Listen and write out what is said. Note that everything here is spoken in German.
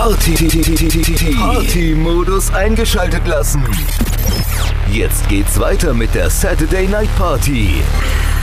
Party-Modus eingeschaltet lassen. Jetzt geht's weiter mit der Saturday Night Party.